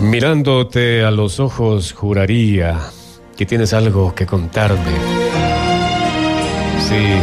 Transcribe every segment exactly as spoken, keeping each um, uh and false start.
Mirándote a los ojos juraría que tienes algo que contarme. Sí.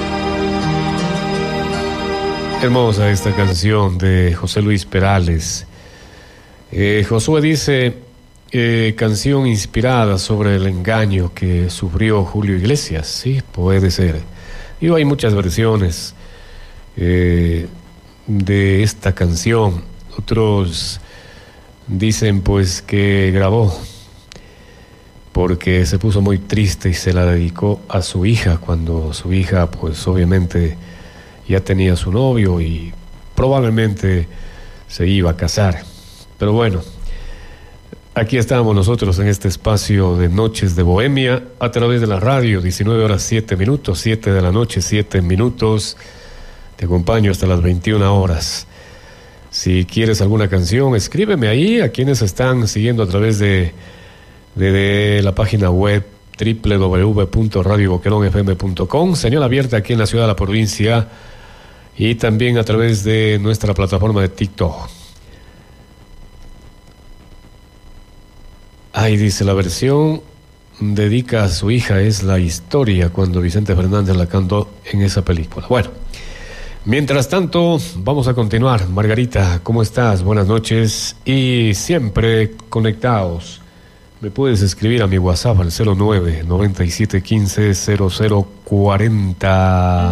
Hermosa esta canción de José Luis Perales. Eh, Josué dice, eh, canción inspirada sobre el engaño que sufrió Julio Iglesias. Sí, puede ser. Y hay muchas versiones eh, de esta canción. Otros dicen pues que grabó porque se puso muy triste y se la dedicó a su hija cuando su hija pues obviamente ya tenía su novio y probablemente se iba a casar. Pero bueno, aquí estamos nosotros en este espacio de Noches de Bohemia a través de la radio, diecinueve horas siete minutos, siete de la noche, siete minutos. Te acompaño hasta las veintiuna horas. Si quieres alguna canción, escríbeme ahí a quienes están siguiendo a través de, de, de la página web doble u doble u doble u punto radio boquerón f m punto com, señal abierta aquí en la ciudad de la provincia y también a través de nuestra plataforma de TikTok. Ahí dice, la versión dedica a su hija es la historia cuando Vicente Fernández la cantó en esa película. Bueno, mientras tanto, vamos a continuar. Margarita, ¿cómo estás? Buenas noches y siempre conectados. Me puedes escribir a mi WhatsApp al cero nueve, noventa y siete quince, cero cero cuarenta.